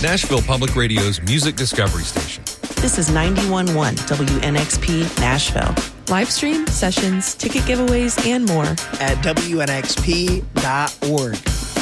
Nashville Public Radio's music discovery station. This is 91.1 WNXP Nashville. Live stream, sessions, ticket giveaways, and more at WNXP.org.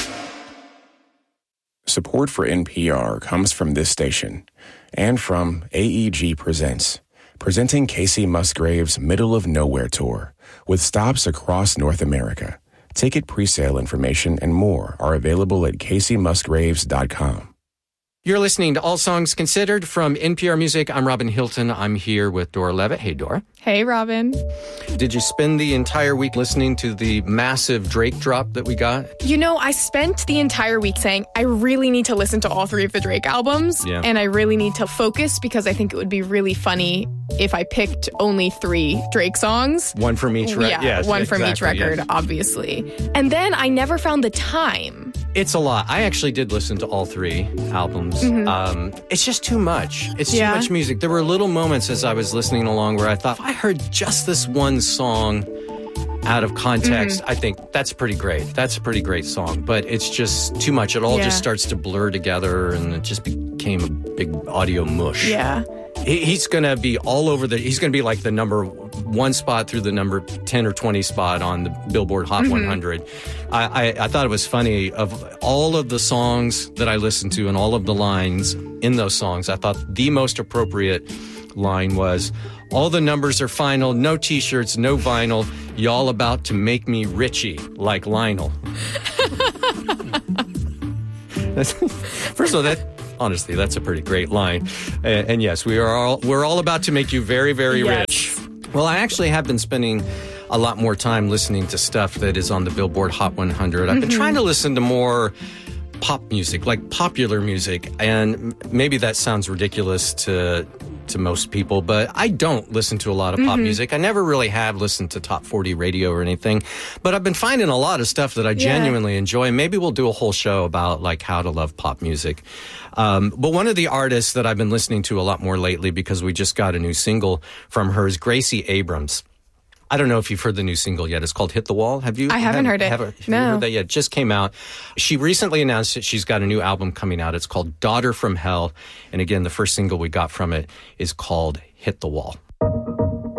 Support for NPR comes from this station and from AEG Presents, presenting Casey Musgrave's Middle of Nowhere Tour with stops across North America. Ticket presale information and more are available at caseymusgraves.com. You're listening to All Songs Considered from NPR Music. I'm Robin Hilton. I'm here with Dora Levitt. Hey, Dora. Hey, Robin. Did you spend the entire week listening to the massive Drake drop that we got? You know, I spent the entire week saying I really need to listen to all three of the Drake albums. Yeah. And I really need to focus because I think it would be really funny if I picked only 3 Drake songs. One from each record. Yeah, yes, one from exactly, each record, yes. Obviously. And then I never found the time. It's a lot. I actually did listen to all 3 albums. It's just too much. It's too much music. There were little moments as I was listening along where I thought, if I heard just this one song out of context, I think that's pretty great. That's a pretty great song. But it's just too much. It all just starts to blur together, and it just became a big audio mush. Yeah. He's going to be all over he's going to be like the number 1 spot through the number 10 or 20 spot on the Billboard Hot 100. I thought it was funny. Of all of the songs that I listened to and all of the lines in those songs, I thought the most appropriate line was, all the numbers are final, no t-shirts, no vinyl, y'all about to make me Richie like Lionel. First of all, honestly, that's a pretty great line. And yes, we're all about to make you very, very rich. Well, I actually have been spending a lot more time listening to stuff that is on the Billboard Hot 100. I've been trying to listen to more pop music, like popular music. And maybe that sounds ridiculous to most people, but I don't listen to a lot of pop music. I never really have listened to top 40 radio or anything, but I've been finding a lot of stuff that I genuinely enjoy. Maybe we'll do a whole show about like how to love pop music. But one of the artists that I've been listening to a lot more lately, because we just got a new single from her, is Gracie Abrams. I don't know if you've heard the new single yet. It's called Hit the Wall. Have you? I haven't heard it. Have you heard that yet? It just came out. She recently announced that she's got a new album coming out. It's called Daughter from Hell. And again, the first single we got from it is called Hit the Wall.